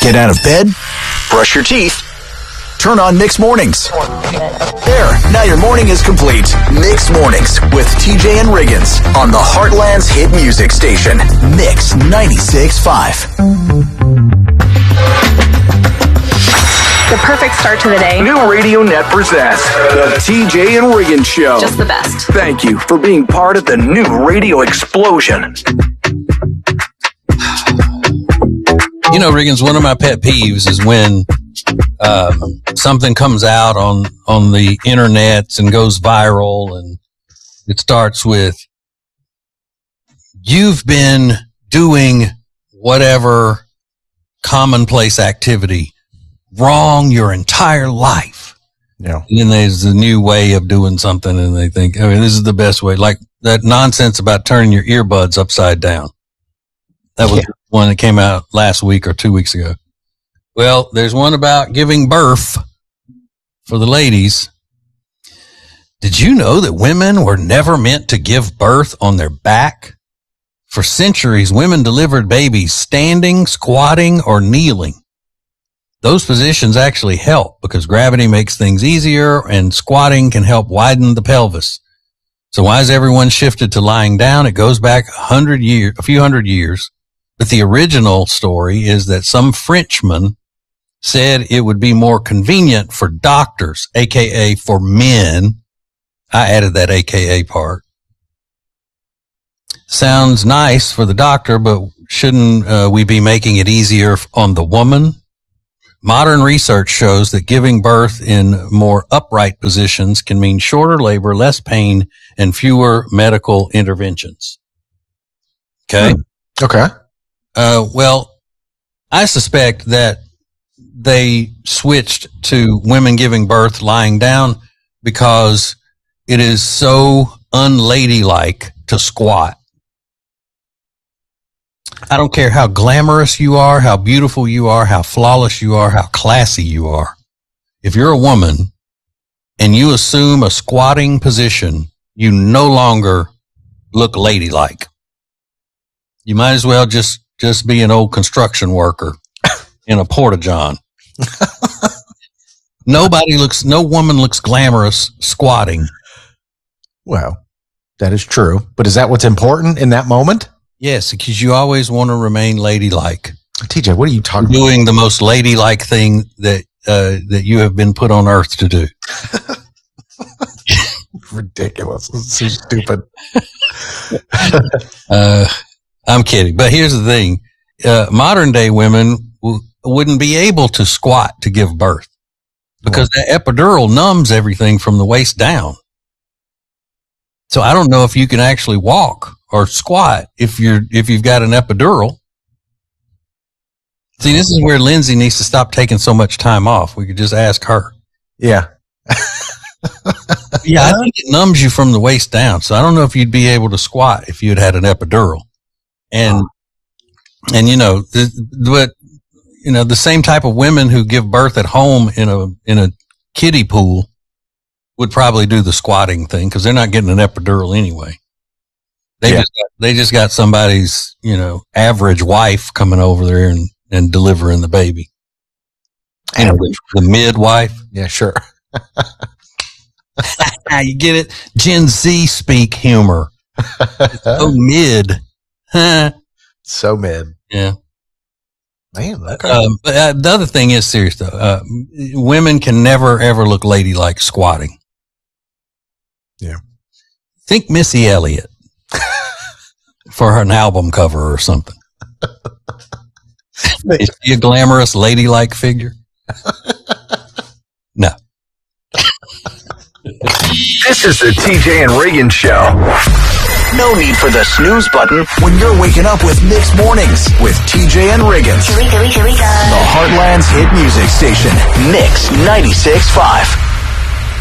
Get out of bed, brush your teeth, turn on Mixed Mornings. There, now your morning is complete. Mixed Mornings with TJ and Riggins on the Heartland's hit music station, Mix 96.5. The perfect start to the day. New Radio Net presents the TJ and Riggins Show. Just the best. Thank you for being part of the new radio explosion. You know, Riggins, one of my pet peeves is when something comes out on the internet and goes viral, and it starts with, you've been doing whatever commonplace activity wrong your entire life. Yeah. And then there's a new way of doing something, and they think, I mean, this is the best way. Like that nonsense about turning your earbuds upside down. That was one that came out last week or 2 weeks ago. Well, there's one about giving birth for the ladies. Did you know that women were never meant to give birth on their back? For centuries, women delivered babies standing, squatting, or kneeling. Those positions actually help because gravity makes things easier, and squatting can help widen the pelvis. So why has everyone shifted to lying down? It goes back a few hundred years. But the original story is that some Frenchman said it would be more convenient for doctors, aka for men. I added that aka part. Sounds nice for the doctor, but shouldn't we be making it easier on the woman? Modern research shows that giving birth in more upright positions can mean shorter labor, less pain, and fewer medical interventions. Okay? Okay. Well, I suspect that they switched to women giving birth lying down because it is so unladylike to squat. I don't care how glamorous you are, how beautiful you are, how flawless you are, how classy you are. If you're a woman and you assume a squatting position, you no longer look ladylike. You might as well just be an old construction worker in a porta-john. No woman looks glamorous squatting. Well, that is true. But is that what's important in that moment? Yes, because you always want to remain ladylike. TJ, what are you talking about? Doing the most ladylike thing that you have been put on earth to do. Ridiculous. This is so stupid. I'm kidding. But here's the thing. Modern day women wouldn't be able to squat to give birth because the epidural numbs everything from the waist down. So I don't know if you can actually walk or squat if you've got an epidural. See, this is where Lindsay needs to stop taking so much time off. We could just ask her. Yeah. Yeah, I think it numbs you from the waist down. So I don't know if you'd be able to squat if you'd had an epidural. And the same type of women who give birth at home in a kiddie pool would probably do the squatting thing because they're not getting an epidural anyway. They just got somebody's, average wife coming over there and delivering the baby. The midwife. Yeah, sure. You get it? Gen Z speak humor. So mid. So mid. Yeah. Man, okay. But the other thing is serious though. Women can never ever look ladylike squatting. Yeah. Think Missy Elliott for an album cover or something. Is she a glamorous ladylike figure? No. This is the TJ and Riggins Show. No need for the snooze button when you're waking up with Mixed Mornings with TJ and Riggins. Here we go. The Heartland's hit music station, Mix 96.5.